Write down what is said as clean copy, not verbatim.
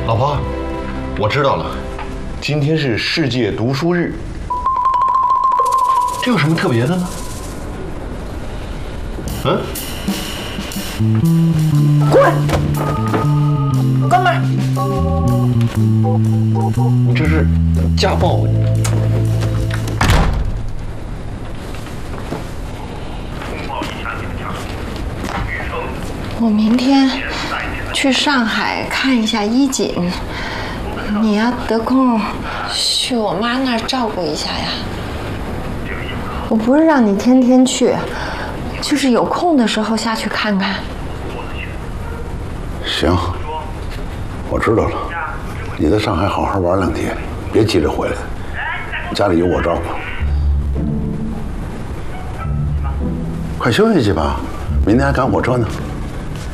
老婆，我知道了，今天是世界读书日，这有什么特别的呢？嗯？ 滚！关门！ 你这是家暴！ 我明天去上海看一下衣锦，你要得空去我妈那儿照顾一下呀。我不是让你天天去，就是有空的时候下去看看。 行，我知道了。你在上海好好玩2天，别急着回来，家里有我照顾。快休息去吧，明天还赶火车呢。